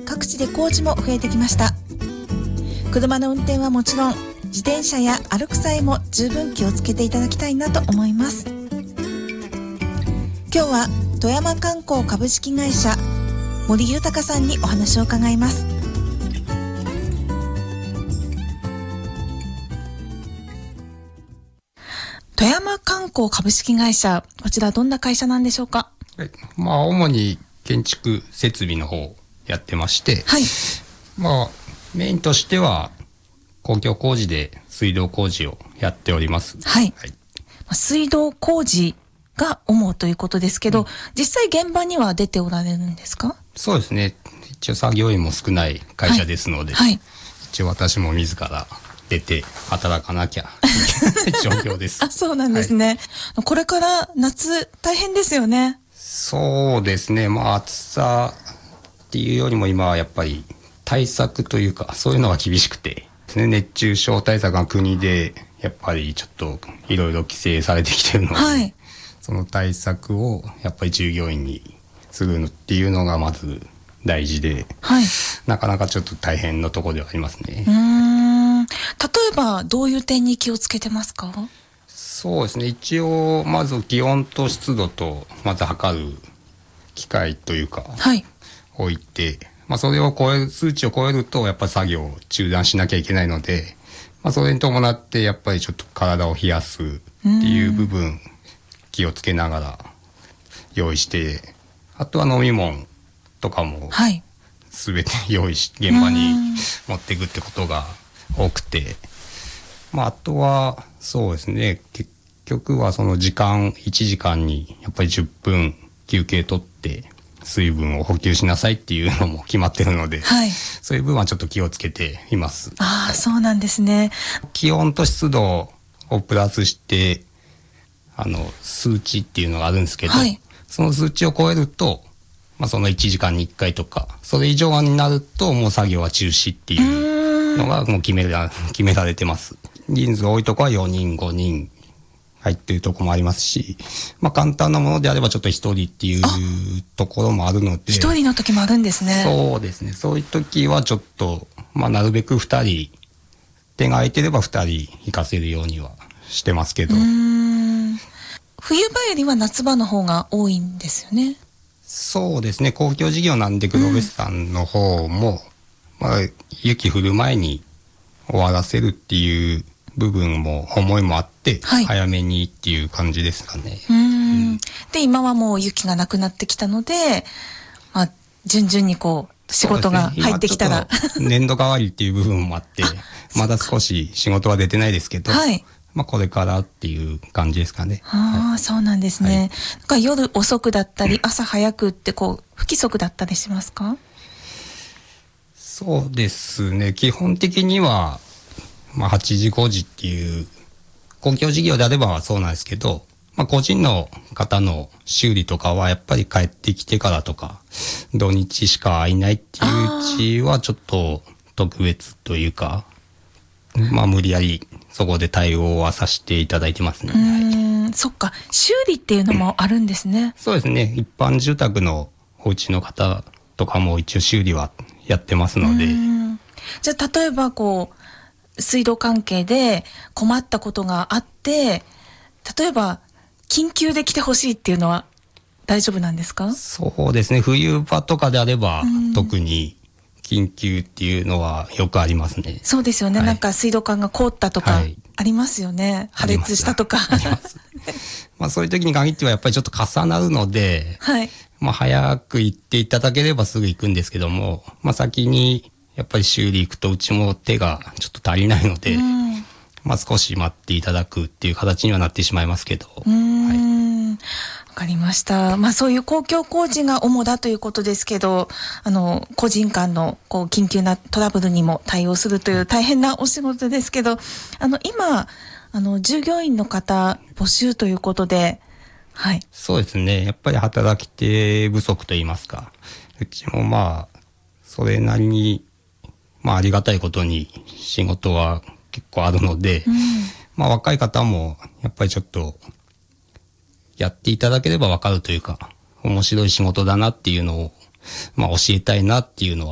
各地で工事も増えてきました。車の運転はもちろん、自転車や歩く際も十分気をつけていただきたいなと思います。今日は富山観光株式会社森豊さんにお話を伺います。富山観光株式会社、こちらどんな会社なんでしょうか？ はい、主に建築設備の方やってまして、 はい、 メインとしては公共工事で水道工事をやっております。 はい。水道工事が主ということですけど、実際現場には出ておられるんですか？ そうですね。一応作業員も少ない会社ですので、一応私も自ら出て働かなきゃいけない状況です。 あ、そうなんですね。これから夏大変ですよね。 そうですね。暑さっていうよりも今はやっぱり対策というかそういうのが厳しくてですね、熱中症対策が国でやっぱりちょっといろいろ規制されてきてるので、その対策をやっぱり従業員にするのっていうのがまず大事で、なかなかちょっと大変なところではありますね。 例えばどういう点に気をつけてますか？ そうですね。一応まず気温と湿度とまず測る機械というか、置いて、それを数値を超えるとやっぱり作業を中断しなきゃいけないので、それに伴ってやっぱりちょっと体を冷やすっていう部分気をつけながら用意して、あとは飲み物とかも全て用意し現場に持っていくってことが多くて、あとはそうですね、結局はその時間1時間にやっぱり10分休憩取って水分を補給しなさいっていうのも決まってるので、そういう部分はちょっと気をつけています。 そうなんですね。 気温と湿度をプラスして数値っていうのがあるんですけど、その数値を超えると、その1時間に1回とかそれ以上になるともう作業は中止っていうのがもう決められてます。人数多いとこは4人5人入ってるとこもありますし、簡単なものであればちょっと1人っていうところもあるので、 1人の時もあるんですね。 そうですね。そういう時はちょっとなるべく2人手が空いてれば2人行かせるようにはしてますけど、 冬場よりは夏場の方が多いんですよね。 そうですね。公共事業なんで黒部さんの方も、雪降る前に終わらせるっていう部分も思いもあって、早めにっていう感じですかね。 で今はもう雪がなくなってきたので、順々に仕事が入ってきたら、 年度変わりっていう部分もあってまだ少し仕事は出てないですけど、これからっていう感じですかね。 そうなんですね。夜遅くだったり朝早くって不規則だったりしますか？ そうですね。基本的には8時5時っていう公共事業であればそうなんですけど、個人の方の修理とかはやっぱり帰ってきてからとか土日しか会えないっていううちはちょっと特別というか、無理やりそこで対応はさせていただいてますね。 そっか、修理っていうのもあるんですね。 そうですね。一般住宅のお家の方とかも一応修理はやってますので。 じゃあ例えば水道関係で困ったことがあって、例えば緊急で来てほしいっていうのは大丈夫なんですか？ そうですね。冬場とかであれば特に緊急っていうのはよくありますね。 そうですよね。水道管が凍ったとかありますよね。破裂したとか。 そういう時に限ってはやっぱりちょっと重なるので、早く行っていただければすぐ行くんですけども、先にやっぱり修理行くとうちも手がちょっと足りないので、少し待っていただくっていう形にはなってしまいますけど。わかりました。そういう公共工事が主だということですけど、個人間の緊急なトラブルにも対応するという大変なお仕事ですけど、今従業員の方募集ということで、 そうですね。やっぱり働き手不足といいますか、うちもそれなりにありがたいことに仕事は結構あるので、若い方もやっぱりちょっとやっていただければわかるというか、面白い仕事だなっていうのを教えたいなっていうのは